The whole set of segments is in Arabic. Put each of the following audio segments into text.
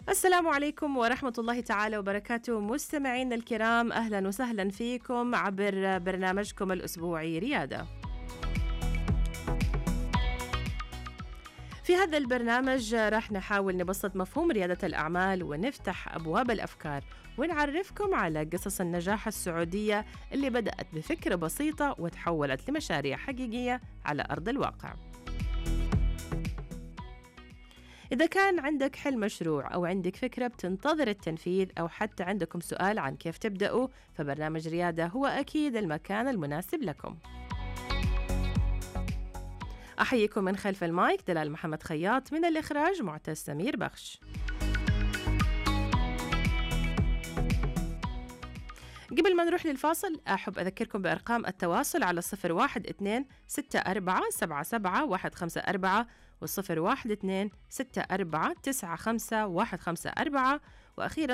السلام عليكم ورحمة الله تعالى وبركاته، مستمعينا الكرام، أهلا وسهلا فيكم عبر برنامجكم الأسبوعي ريادة. في هذا البرنامج راح نحاول نبسط مفهوم ريادة الأعمال ونفتح أبواب الأفكار ونعرفكم على قصص النجاح السعودية اللي بدأت بفكرة بسيطة وتحولت لمشاريع حقيقية على أرض الواقع. إذا كان عندك حل مشروع أو عندك فكرة بتنتظر التنفيذ أو حتى عندكم سؤال عن كيف تبدأوا، فبرنامج ريادة هو أكيد المكان المناسب لكم. أحييكم من خلف المايك دلال محمد خياط، من الإخراج معتز سمير بخش. قبل ما نروح للفاصل أحب أذكركم بأرقام التواصل على 012-6477-154 و012-6495-154 وأخيرا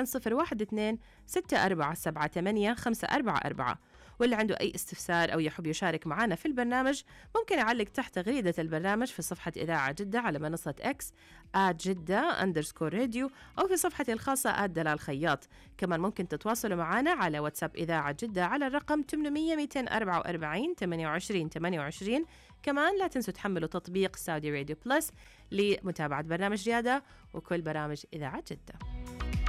012-6478-544. واللي عنده أي استفسار أو يحب يشارك معنا في البرنامج ممكن يعلق تحت تغريدة البرنامج في صفحة إذاعة جدة على منصة X @جدة_radio أو في صفحتي الخاصة @دلال خياط. كمان ممكن تتواصلوا معنا على واتساب إذاعة جدة على الرقم 800-244-28-28. كمان لا تنسوا تحملوا تطبيق سعودي راديو بلس لمتابعة برنامج ريادة وكل برامج إذاعة جدة.